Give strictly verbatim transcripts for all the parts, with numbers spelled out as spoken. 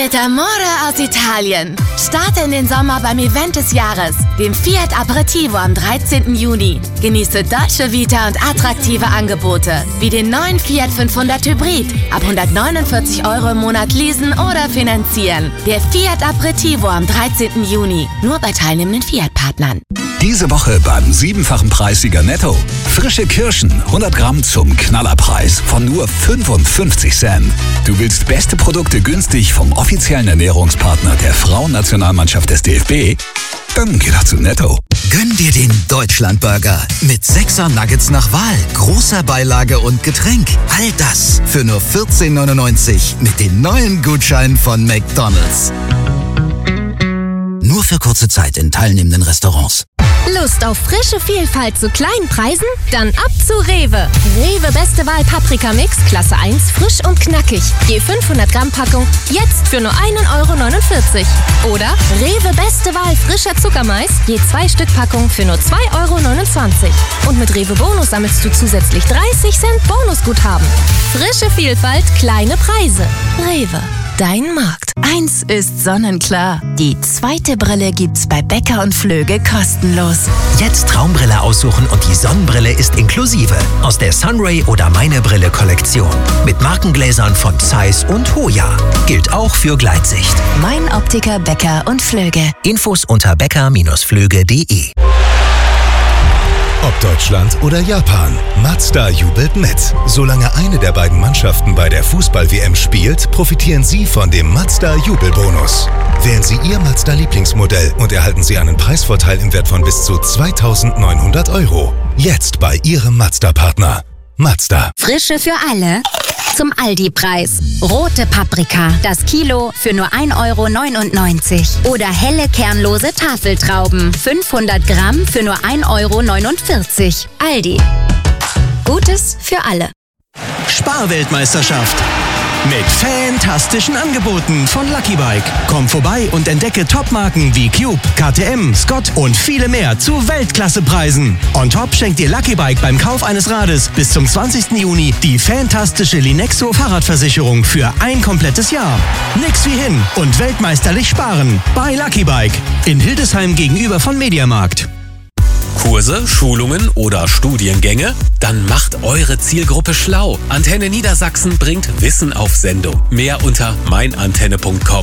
Mit Amore aus Italien. Starte in den Sommer beim Event des Jahres, dem Fiat Aperitivo am dreizehnten Juni. Genieße deutsche Vita und attraktive Angebote, wie den neuen Fiat fünfhundert Hybrid. Ab hundertneunundvierzig Euro im Monat leasen oder finanzieren. Der Fiat Aperitivo am dreizehnten Juni. Nur bei teilnehmenden Fiat-Partnern. Diese Woche beim siebenfachen Preissieger Netto. Frische Kirschen, hundert Gramm zum Knallerpreis von nur fünfundfünfzig Cent. Du willst beste Produkte günstig vom offiziellen Ernährungspartner der Frauennationalmannschaft des D F B? Dann geh doch zu Netto. Gönn dir den Deutschlandburger mit sechser Nuggets nach Wahl, großer Beilage und Getränk. All das für nur vierzehn neunundneunzig mit den neuen Gutscheinen von McDonald's. Nur für kurze Zeit in teilnehmenden Restaurants. Lust auf frische Vielfalt zu kleinen Preisen? Dann ab zu Rewe. Rewe Beste Wahl Paprika-Mix, Klasse eins, frisch und knackig. Je fünfhundert Gramm Packung, jetzt für nur ein Euro neunundvierzig. Oder Rewe Beste Wahl frischer Zuckermais, je zwei Stück Packung für nur zwei Euro neunundzwanzig. Und mit Rewe Bonus sammelst du zusätzlich dreißig Cent Bonusguthaben. Frische Vielfalt, kleine Preise. Rewe. Dein Markt. Eins ist sonnenklar. Die zweite Brille gibt's bei Becker und Flöge kostenlos. Jetzt Traumbrille aussuchen und die Sonnenbrille ist inklusive. Aus der Sunray oder Meine Brille Kollektion. Mit Markengläsern von Zeiss und Hoya. Gilt auch für Gleitsicht. Mein Optiker Becker und Flöge. Infos unter becker Bindestrich flöge punkt de. Ob Deutschland oder Japan, Mazda jubelt mit. Solange eine der beiden Mannschaften bei der Fußball-W M spielt, profitieren Sie von dem Mazda-Jubelbonus. Wählen Sie Ihr Mazda-Lieblingsmodell und erhalten Sie einen Preisvorteil im Wert von bis zu zweitausendneunhundert Euro. Jetzt bei Ihrem Mazda-Partner. Mazda. Frische für alle zum Aldi-Preis. Rote Paprika, das Kilo für nur ein Euro neunundneunzig. Oder helle kernlose Tafeltrauben, fünfhundert Gramm für nur ein Euro neunundvierzig. Aldi. Gutes für alle. Sparweltmeisterschaft. Mit fantastischen Angeboten von Lucky Bike. Komm vorbei und entdecke Topmarken wie Cube, K T M, Scott und viele mehr zu Weltklassepreisen. On top schenkt dir Lucky Bike beim Kauf eines Rades bis zum zwanzigsten Juni die fantastische Linexo Fahrradversicherung für ein komplettes Jahr. Nix wie hin und weltmeisterlich sparen bei Lucky Bike in Hildesheim gegenüber von Mediamarkt. Kurse, Schulungen oder Studiengänge? Dann macht eure Zielgruppe schlau. Antenne Niedersachsen bringt Wissen auf Sendung. Mehr unter meinantenne punkt com.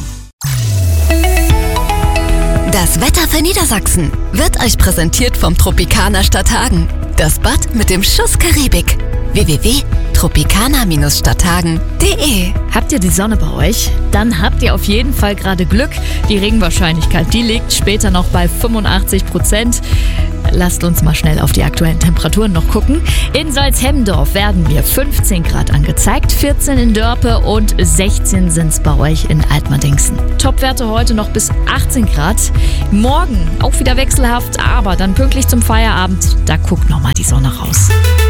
Das Wetter für Niedersachsen wird euch präsentiert vom Tropicana Stadthagen. Das Bad mit dem Schuss Karibik. w w w punkt tropicana Bindestrich stadthagen punkt de. Habt ihr die Sonne bei euch? Dann habt ihr auf jeden Fall gerade Glück. Die Regenwahrscheinlichkeit, die liegt später noch bei fünfundachtzig Prozent. Lasst uns mal schnell auf die aktuellen Temperaturen noch gucken. In Salzhemmendorf werden wir fünfzehn Grad angezeigt, vierzehn in Dörpe und sechzehn sind es bei euch in Altmardingsen. Topwerte heute noch bis achtzehn Grad. Morgen auch wieder wechselhaft, aber dann pünktlich zum Feierabend, da guckt nochmal die Sonne raus.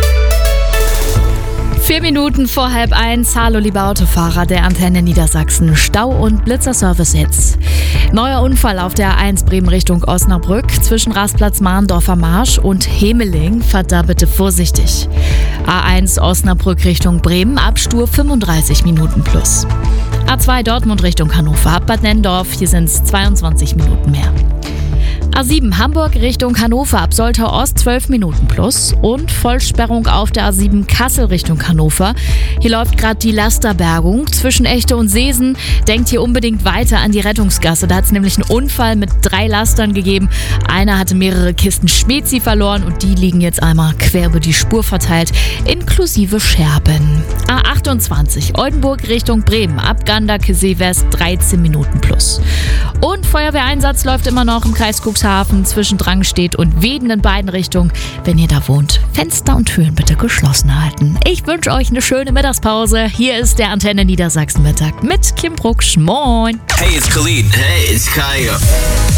Vier Minuten vor halb eins. Hallo liebe Autofahrer der Antenne Niedersachsen. Stau- und Blitzerservice jetzt. Neuer Unfall auf der A eins Bremen Richtung Osnabrück zwischen Rastplatz Mahndorfer Marsch und Hemeling. Fahrt da bitte vorsichtig. A eins Osnabrück Richtung Bremen. Abstur fünfunddreißig Minuten plus. A zwei Dortmund Richtung Hannover. Ab Bad Nenndorf. Hier sind es zweiundzwanzig Minuten mehr. A sieben Hamburg Richtung Hannover ab Soltau Ost zwölf Minuten plus und Vollsperrung auf der A sieben Kassel Richtung Hannover. Hier läuft gerade die Lasterbergung zwischen Echte und Seesen. Denkt hier unbedingt weiter an die Rettungsgasse. Da hat es nämlich einen Unfall mit drei Lastern gegeben. Einer hatte mehrere Kisten Spezi verloren und die liegen jetzt einmal quer über die Spur verteilt, inklusive Scherben. A achtundzwanzig Oldenburg Richtung Bremen ab Gandakesee West dreizehn Minuten plus. Und Feuerwehreinsatz läuft immer noch im Kreis Cuxhaven zwischen Drangstedt und Weeden in beiden Richtungen. Wenn ihr da wohnt, Fenster und Türen bitte geschlossen halten. Ich wünsche euch eine schöne Mittagspause. Hier ist der Antenne Niedersachsen Mittag mit Kim Brucksch. Moin! Hey, it's Khalid. Hey, it's Kaya.